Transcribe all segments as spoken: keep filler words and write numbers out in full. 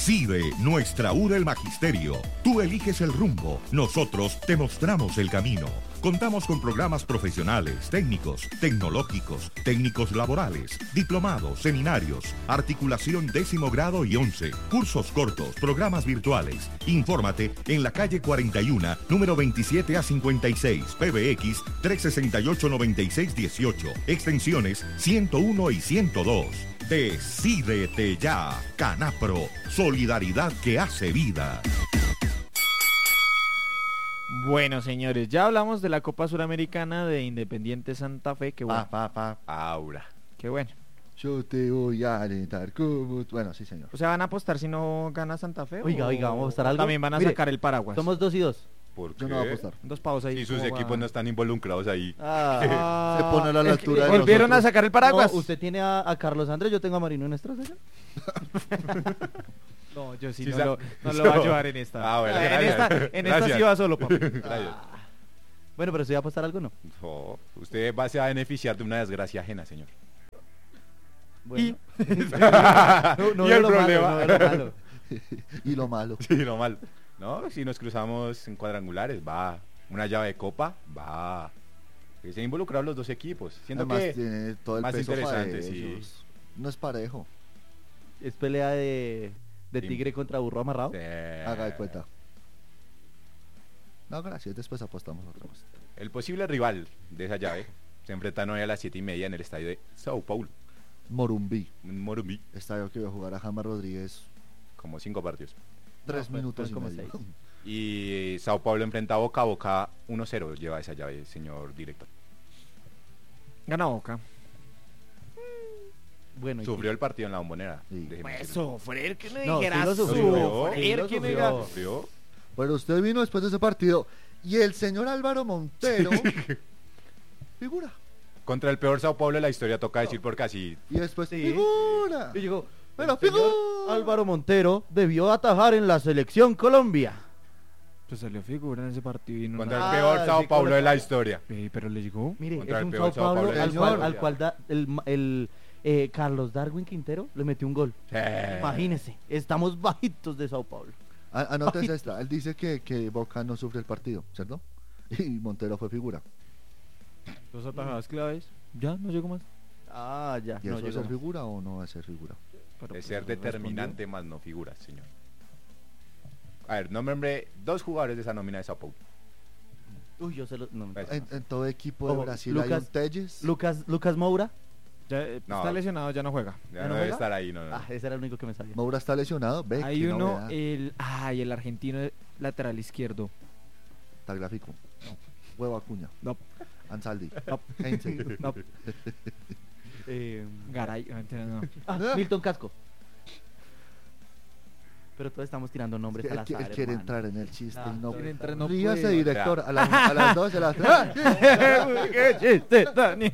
CIDE, nuestra U del Magisterio. Tú eliges el rumbo, nosotros te mostramos el camino. Contamos con programas profesionales, técnicos, tecnológicos, técnicos laborales, diplomados, seminarios, articulación décimo grado y once, cursos cortos, programas virtuales. Infórmate en la calle cuarenta y uno, número veintisiete a cincuenta y seis, P B X trescientos sesenta y ocho, noventa y seis dieciocho, extensiones ciento uno y ciento dos. Decídete ya, Canapro, solidaridad que hace vida. Bueno, señores, ya hablamos de la Copa Suramericana de Independiente Santa Fe, que bueno. Pa, pa, pa. Aura. Qué bueno. Yo te voy a alentar como... Bueno, sí, señor. O sea, ¿van a apostar si no gana Santa Fe? Oiga, o... oiga, vamos a apostar algo. También van a Mire, sacar el paraguas. Somos dos y dos. ¿Por qué? Yo no voy a apostar. Dos pavos ahí. Y sus ¿cómo equipos va? no están involucrados ahí. Ah, Se pone a la Es que altura de ¿volvieron nosotros. a sacar el paraguas? no, usted tiene a, a Carlos Andrés, yo tengo a Marino Estrada. No, yo sí, Sí, no, sa- lo, no lo va a ayudar en esta. Ah, bueno, en gracias. esta, en esta Gracias. sí va solo, papi. Gracias. Bueno, pero ¿se va a apostar algo o no? No, usted va, se va a beneficiar de una desgracia ajena, señor. Bueno. Y el lo problema. Malo, no veo lo malo. Y lo malo. Sí, lo mal. No, si nos cruzamos en cuadrangulares, va. Una llave de copa, va. Que se han involucrado los dos equipos. Siento Además que tiene todo el más peso para interesante, sí. ellos. No es parejo. Es pelea de, de Sí. tigre contra burro amarrado. eh, Haga de cuenta. No, gracias. Después apostamos otra vez. el posible rival de esa llave se enfrentan hoy a las siete y media en el estadio de Sao Paulo, Morumbí. en Morumbi, Estadio que iba a jugar a James Rodríguez. como cinco partidos. Tres pues, minutos pues y como medio. seis. Y Sao Paulo enfrenta a Boca, Boca uno cero lleva esa llave, señor director. Gana Boca. Bueno, y- Sufrió el partido en la Bombonera. Sí. déjeme Pues decirle. sufrir, que no No, dijera sí lo sufrió. sufrir, Sí lo que no sufrió. diga... ¿Sufrió? Pero usted vino después de ese partido. Y el señor Álvaro Montero figura. Contra el peor Sao Paulo de la historia, toca decir, porque así Y después Sí. figura. y llegó. Pero el señor figura. Álvaro Montero debió atajar en la selección Colombia. Pues salió figura en ese partido y no contra nada. el peor Ah, Sao sí, Paulo de la correcto. historia. Ey, pero le llegó. Mire, Contra es el un peor Sao Sao Paulo Paulo de la al cual, historia. al cual da- el, el eh, Carlos Darwin Quintero le metió un gol. Eh, Imagínese, estamos bajitos de Sao Paulo. A- Anótese esta. Él dice que, que Boca no sufre el partido, ¿cierto? Y Montero fue figura. Dos atajadas claves. Ya, no llegó más. Ah, ya. ¿Y no eso es llegó ser más. figura o no es ser figura? Pero, de pues, ser no determinante más no figuras, señor. A ver, nombre dos jugadores de esa nómina de Sao Paulo. Uy, yo se lo. No, Pues, En, en todo equipo de Ojo, Brasil Lucas- hay un Telles. Lucas, Lucas Moura. respondió. Ya, eh, No. está lesionado, ya no juega. Ya ¿Ya no no debe juega? estar ahí, no, no. Ah, ese era el único que me sabía. Moura está lesionado. Ve, Hay qué uno, novedad. el... Ay, el argentino lateral izquierdo. Tagliafico. Huevo Acuña. No. Ansaldi. No. Heinze. No. Eh, Garay. ah, mentira, no. ah, Milton Casco. Pero todos estamos tirando Es nombres que al él, qui- azar, él quiere hermano. entrar en el chiste Ah, y no. quiere entrar, no Ríase, puede. director. A las, a las dos de la ¡Qué chiste, Dani!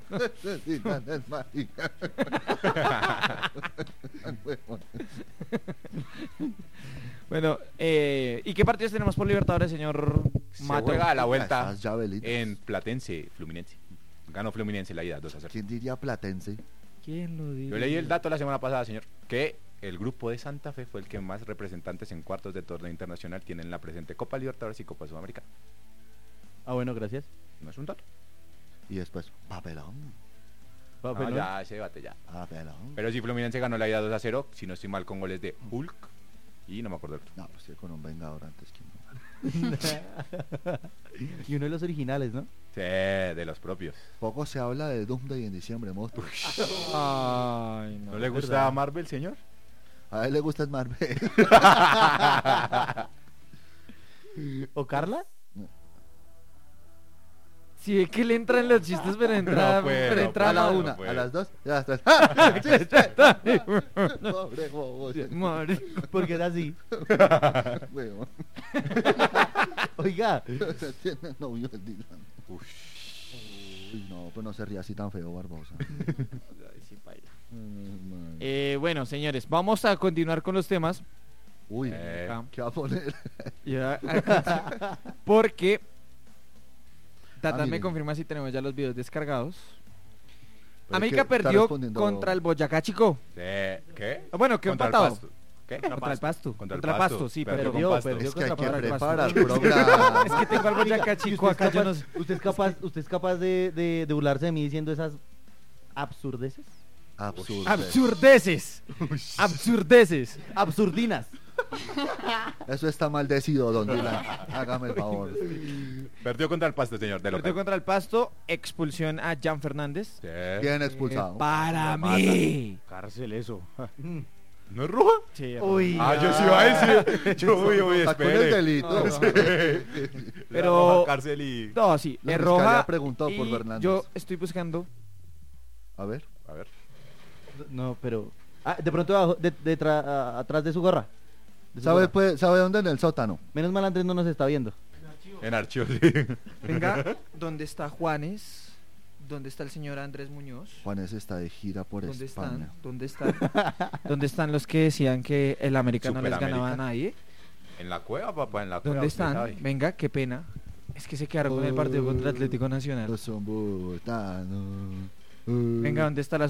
Bueno, eh, ¿y qué partidos tenemos por Libertadores, señor Se Mato? juega a la vuelta Esas llavelitas. en Platense, Fluminense. Ganó Fluminense la ida, dos a cero. ¿Quién diría Platense? ¿Quién lo dijo? Yo leí el dato la semana pasada, señor, que el grupo de Santa Fe fue el que más representantes en cuartos de torneo internacional tiene en la presente Copa Libertadores y Copa Sudamericana. Ah, bueno, gracias. No es un dato. Y después, papelón. No, Papelón. ya, ese debate ya. Papelón. Pero si Fluminense ganó la ida dos a cero, si no estoy mal, con goles de Hulk y no me acuerdo el otro. No, pues sí, con un vengador antes que no. Y uno de los originales, ¿no? Sí, de los propios. Poco se habla de Doomsday en diciembre, monstruo. Ay, no. ¿No le es gusta verdad. a Marvel, señor? A él le gusta el Marvel. ¿O Carla? Si ve que le entran los chistes, pero entra, No puede, pero no entra A la la no una, puede. a las dos, y a las tres. ¡Ah! ¡Chiste! Pobre bobo, Madre. Porque era así. huevón. Oiga, Tiene novio el Dylan. Uf. Uy, no, pues no se ría así tan feo, Barbosa. Ay, sí, paila. Mm, man. Eh, bueno, señores, vamos a continuar con los temas. Uy, Eh. ¿qué va a poner? Ya, porque Tatán Ah, me miren. confirma si tenemos ya los videos descargados. Pero América es que está perdió respondiendo- contra el Boyacá Chico. Sí, ¿qué? Ah, Bueno, quedó Contra el empatado. Pasto. ¿Qué? Contra el Pasto. Contra el Contra el Pasto. Pasto, sí, Perdió pero con perdió, Pasto. perdió Es que hay contra que el Pasto. preparar el programa. Es que tengo al Boyacá ¿Y usted Chico es acá, yo no capaz, sé. usted es capaz, usted es capaz de, de, de burlarse de mí diciendo esas absurdeces? Absurdo. Absurdeces. Absurdeces. Absurdinas. Eso está maldecido, don Dylan. Hágame el favor. Perdió contra el Pasto, señor. De Perdió local. contra el Pasto, expulsión a Jan Fernández. Sí. Bien expulsado. Para Lo mata. mí. Cárcel eso. ¿No es roja? Sí, Uy. Ah, yo sí iba a decir. Yo, uy, uy, Sacó en el espere. delito. Pero- La roja, cárcel y... No, sí, La es fiscalía roja. preguntó por y Fernández. yo estoy buscando. A ver. A ver. No, pero... Ah, de pronto abajo, de, de tra- a- atrás de su gorra. De su ¿Sabe, gorra. pues, ¿Sabe dónde? En el sótano. Menos mal Andrés no nos está viendo. En archivos, sí. Venga, ¿dónde está Juanes? ¿Dónde está el señor Andrés Muñoz? Juanes está de gira por ¿Dónde España. están? ¿Dónde están? ¿Dónde están los que decían que el América no les ganaba a Superamérica. nadie? En la cueva, papá, en la cueva. ¿Dónde usted están? sabe. Venga, qué pena. Es que se quedaron con el partido contra Atlético Nacional. Los son botanos. Venga, ¿dónde está la